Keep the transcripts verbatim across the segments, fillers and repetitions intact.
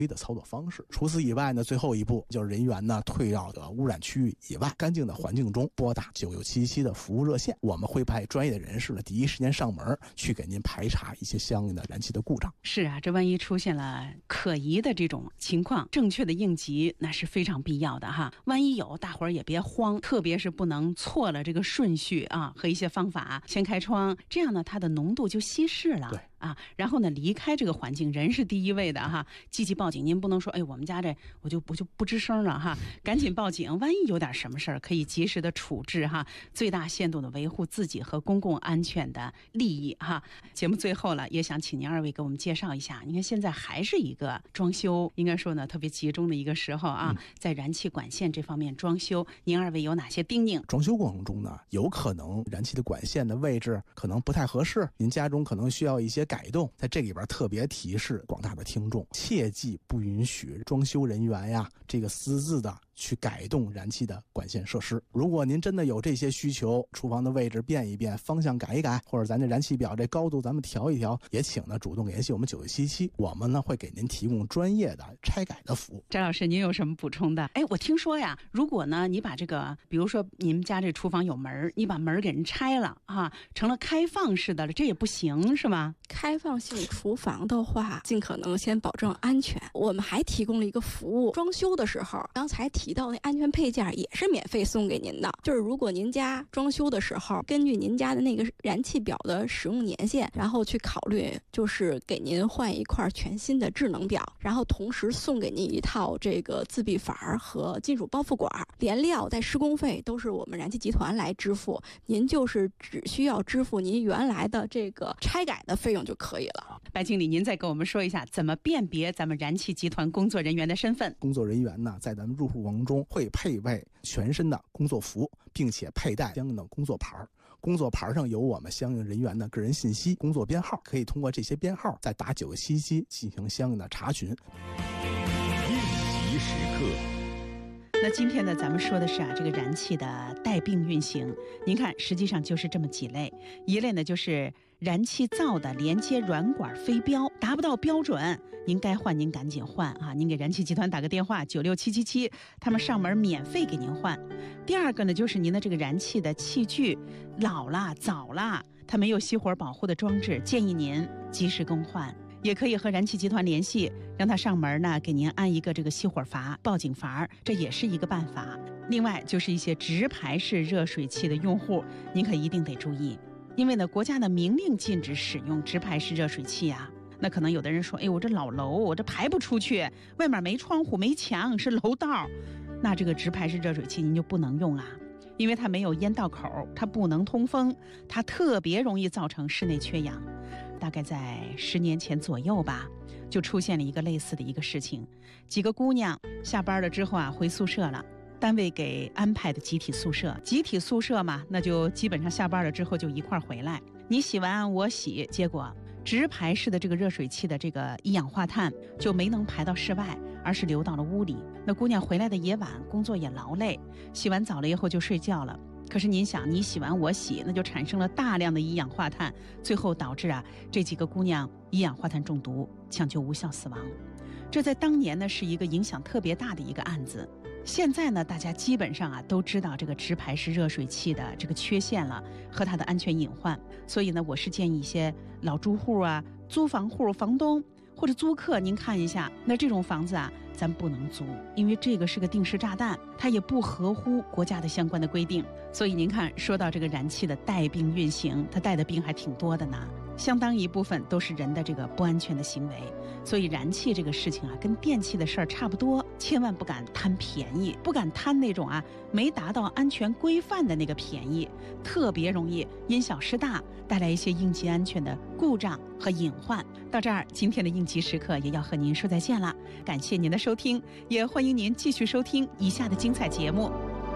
的操作方式。除此以外呢，最后一步就是人员呢退到的污染区域以外干净的环境中，拨打九六七七的服务热线，我们会派专业的人士呢第一时间上门去给您排查一些相应的燃气的故障。 是啊，这万一出现了可疑的这种情况，正确的应急那是非常必要的哈。万一有，大伙儿也别慌，特别是不能错了这个顺序啊和一些方法。先开窗，这样呢它的浓度就稀释了。 对啊，然后呢，离开这个环境，人是第一位的哈。积极报警，您不能说，哎，我们家这我就我就不吱声了哈，赶紧报警，万一有点什么事儿，可以及时的处置哈，最大限度的维护自己和公共安全的利益哈。节目最后了，也想请您二位给我们介绍一下，你看现在还是一个装修，应该说呢特别集中的一个时候啊，嗯、在燃气管线这方面装修，您二位有哪些叮咛？ 装修过程中呢，有可能燃气的管线的位置可能不太合适，您家中可能需要一些改动，在这里边特别提示广大的听众，切记不允许装修人员呀这个私自的去改动燃气的管线设施。如果您真的有这些需求，厨房的位置变一变，方向改一改，或者咱这燃气表这高度咱们调一调，也请呢主动联系我们九六七七，我们呢会给您提供专业的拆改的服务。 张老师，您有什么补充的？哎，我听说呀，如果呢你把这个，比如说你们家这厨房有门，你把门给人拆了啊，成了开放式的了，这也不行是吗？ 开放性厨房的话，尽可能先保证安全。我们还提供了一个服务，装修的时候，刚才提到那安全配件也是免费送给您的。就是如果您家装修的时候，根据您家的那个燃气表的使用年限，然后去考虑，就是给您换一块全新的智能表，然后同时送给您一套这个自闭阀和金属包覆管，连料带施工费都是我们燃气集团来支付，您就是只需要支付您原来的这个拆改的费用就可以了。 白经理，您再给我们说一下怎么辨别咱们燃气集团工作人员的身份。 工作人员呢，在咱们入户过程中会配备全身的工作服，并且佩戴相应的工作牌，工作牌上有我们相应人员的个人信息、工作编号，可以通过这些编号再打九个七七进行相应的查询。 应急时刻。 那今天呢，咱们说的是啊，这个燃气的带病运行。您看，实际上就是这么几类。一类呢，就是燃气灶的连接软管飞标，达不到标准，您该换您赶紧换啊！您给燃气集团打个电话九六七七七，他们上门免费给您换。第二个呢，就是您的这个燃气的器具老了、早了，它没有熄火保护的装置，建议您及时更换。也可以和燃气集团联系，让他上门呢给您安一个这个熄火阀、报警阀，这也是一个办法。另外就是一些直排式热水器的用户，您可一定得注意，因为呢国家的明令禁止使用直排式热水器啊。那可能有的人说，哎，我这老楼我这排不出去，外面没窗户没墙是楼道，那这个直排式热水器您就不能用啊，因为它没有烟道口，它不能通风，它特别容易造成室内缺氧。大概在十年前左右吧，就出现了一个类似的一个事情，几个姑娘下班了之后啊，回宿舍了，单位给安排的集体宿舍，集体宿舍嘛，那就基本上下班了之后就一块回来，你洗完我洗，结果直排式的这个热水器的这个一氧化碳就没能排到室外，而是流到了屋里。那姑娘回来的也晚，工作也劳累，洗完澡了以后就睡觉了。可是您想，你洗完我洗，那就产生了大量的一氧化碳，最后导致啊这几个姑娘一氧化碳中毒，抢救无效死亡。这在当年呢是一个影响特别大的一个案子。现在呢大家基本上啊都知道这个直排式热水器的这个缺陷了和它的安全隐患，所以呢我是建议一些老住户啊、租房户、房东或者租客，您看一下，那这种房子啊咱不能租，因为这个是个定时炸弹，它也不合乎国家的相关的规定。所以您看，说到这个燃气的带病运行，它带的病还挺多的呢，相当一部分都是人的这个不安全的行为。所以燃气这个事情啊，跟电器的事儿差不多，千万不敢贪便宜，不敢贪那种啊没达到安全规范的那个便宜，特别容易因小失大，带来一些应急安全的故障和隐患。到这儿，今天的应急时刻也要和您说再见了，感谢您的收听，也欢迎您继续收听以下的精彩节目。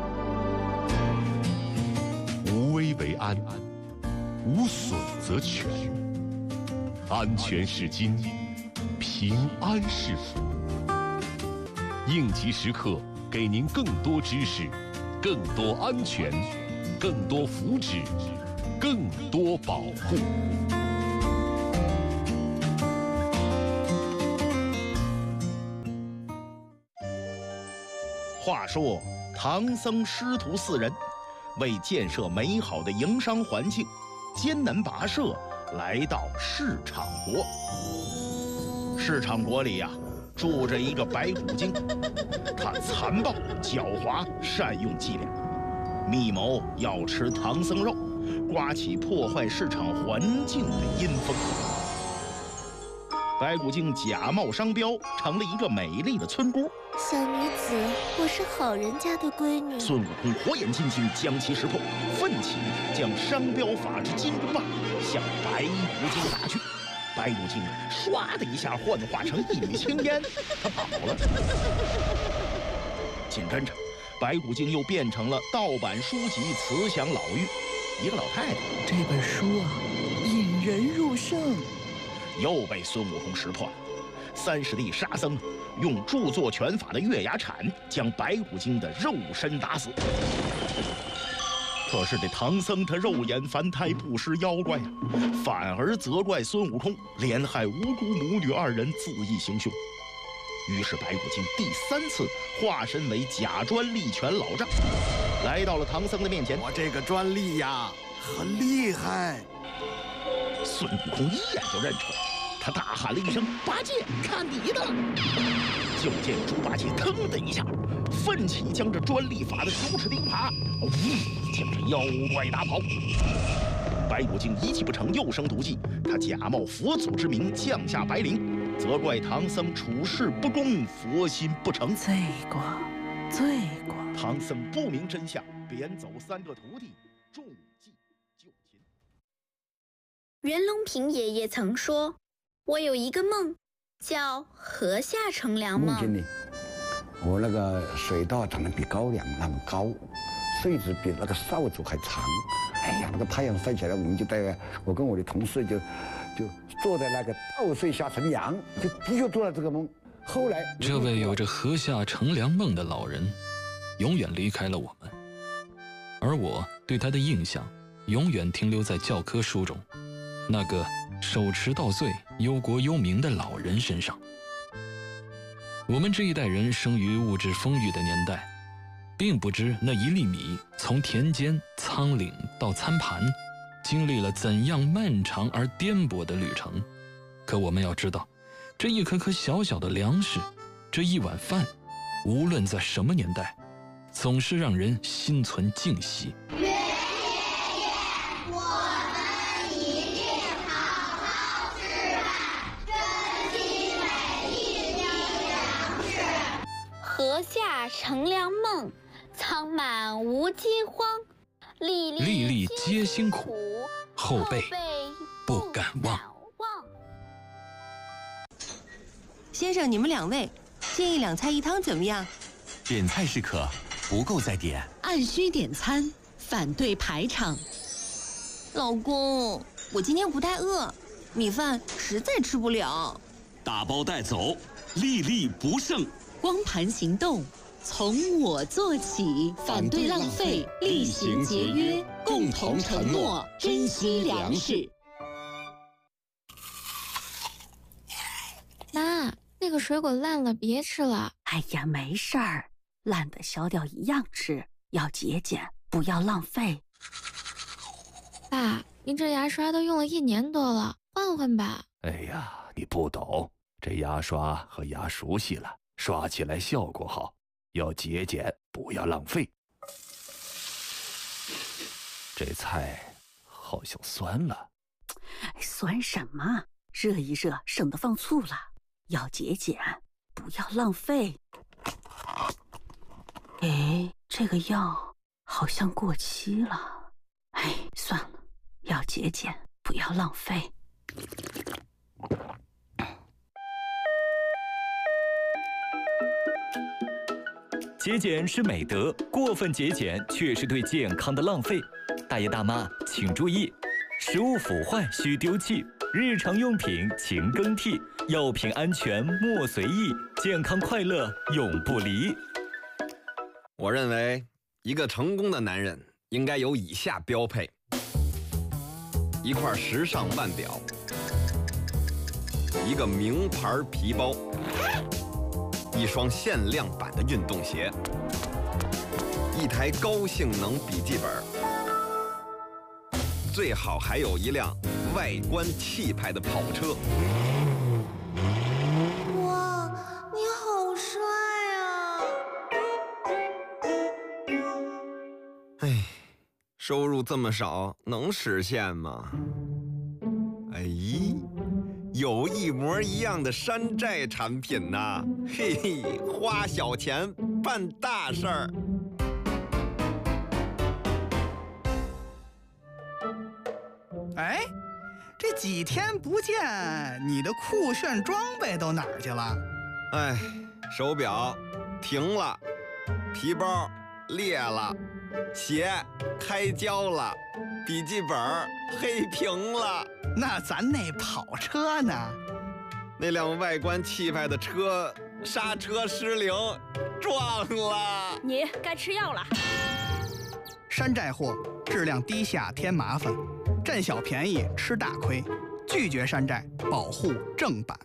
无危为安，无损则全，安全是金，平安是福。应急时刻，给您更多知识，更多安全，更多福祉，更多保护。 话说，唐僧师徒四人为建设美好的营商环境，艰难跋涉，来到市场国。市场国里呀、啊，住着一个白骨精，他残暴狡猾，善用伎俩，密谋要吃唐僧肉，刮起破坏市场环境的阴风。白骨精假冒商标，成了一个美丽的村姑。 小女子，我是好人家的闺女。 孙悟空火眼金睛，将其识破，奋起将商标法之金箍棒向白骨精打去。白骨精唰的一下幻化成一缕青烟，他跑了。紧跟着，白骨精又变成了盗版书籍慈祥老妪，一个老太太。 这本书啊，引人入胜。 又被孙悟空识破了。三师弟沙僧用著作权法的月牙铲将白骨精的肉身打死。可是这唐僧他肉眼凡胎，不识妖怪呀、啊，反而责怪孙悟空连害无辜母女二人，恣意行凶。于是白骨精第三次化身为假专利权老丈，来到了唐僧的面前。 我这个专利呀，很厉害。 孙悟空一眼就认出来，他大喊了一声：“八戒，看你的！”就见猪八戒腾的一下，奋起将这专利法的九齿钉耙，呜，将这妖怪打跑。白骨精一气不成，又生毒计，他假冒佛祖之名降下白灵，责怪唐僧处事不公，佛心不成。 罪过，罪过！ 唐僧不明真相，贬走三个徒弟，重记就擒。 袁隆平爷爷曾说：“我有一个梦，叫河下乘凉梦。” 梦见呢，我那个水稻长得比高粱那么高，穗子比那个扫帚还长。哎呀，那个太阳晒起来，我们就在我跟我的同事就就坐在那个稻穗下乘凉，就的确做了这个梦。后来， 这位有着河下乘凉梦的老人，永远离开了我们，而我对他的印象永远停留在教科书中那个手持稻穗、忧国忧民的老人身上。我们这一代人生于物质丰裕的年代，并不知那一粒米从田间、仓廪到餐盘，经历了怎样漫长而颠簸的旅程。可我们要知道，这一颗颗小小的粮食，这一碗饭，无论在什么年代，总是让人心存敬惜。 河下乘凉梦，仓满无饥荒，粒粒粒皆辛苦，后辈不敢忘。 先生，你们两位建议两菜一汤怎么样？ 点菜是可，不够再点。 按需点餐，反对排场。 老公，我今天不太饿，米饭实在吃不了。 打包带走，粒粒不剩。 光盘行动，从我做起，反对浪费，厉行节约，共同承诺珍惜粮食。 妈，那个水果烂了，别吃了。 哎呀，没事儿，烂的削掉一样吃，要节俭，不要浪费。 爸，您这牙刷都用了一年多了，换换吧。 哎呀，你不懂，这牙刷和牙熟悉了。刷起来效果好，要节俭，不要浪费。这菜好像酸了。 酸什么？热一热，省得放醋了。要节俭，不要浪费。哎，这个药好像过期了。哎，算了，要节俭，不要浪费。 节俭是美德，过分节俭却是对健康的浪费。大爷大妈请注意，食物腐坏需丢弃，日常用品勤更替，药品安全莫随意，健康快乐永不离。 我认为，一个成功的男人应该有以下标配：一块时尚腕表，一个名牌皮包， 一双限量版的运动鞋，一台高性能笔记本，最好还有一辆外观气派的跑车。 哇，你好帅啊！ 哎，收入这么少，能实现吗？哎，有一模一样的山寨产品呐！嘿嘿，花小钱办大事儿。 哎，这几天不见，你的酷炫装备都哪儿去了？ 哎，手表停了，皮包裂了，鞋开胶了，笔记本黑屏了。 那咱那跑车呢？ 那辆外观气派的车刹车失灵，撞了。 你该吃药了。 山寨货，质量低下添麻烦，占小便宜吃大亏，拒绝山寨，保护正版。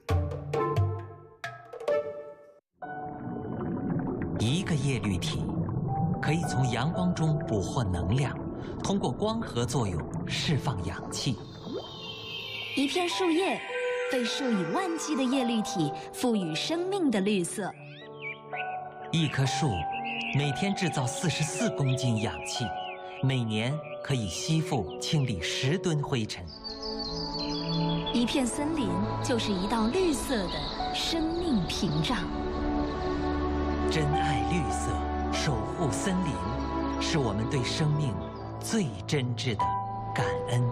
一个叶绿体可以从阳光中捕获能量，通过光合作用释放氧气。 一片树叶被数以万计的叶绿体赋予生命的绿色。 一棵树每天制造四十四公斤氧气，每年可以吸附清理十吨灰尘。 一片森林就是一道绿色的生命屏障。 珍爱绿色，守护森林，是我们对生命最真挚的感恩。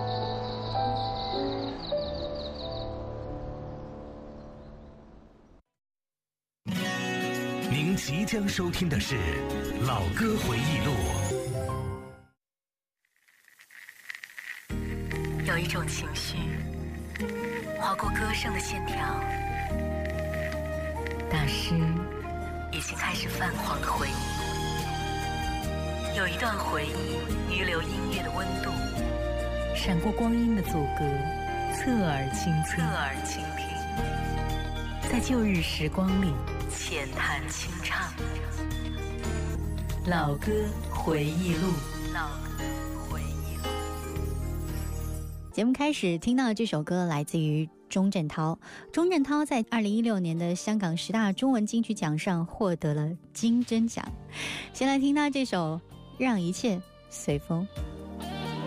您即将收听的是《老歌回忆录》。 有一种情绪划过歌声的线条，大师已经开始泛黄的回忆。有一段回忆遗留音乐的温度， 闪过光阴的阻隔，侧耳倾听， 侧耳倾听， 在旧日时光里浅谈清唱。 老歌回忆录。 老歌回忆录。 节目开始听到的这首歌来自于钟镇涛。钟镇涛在二零一六年的香港十大中文金曲奖上获得了金针奖。先来听他这首《让一切随风》。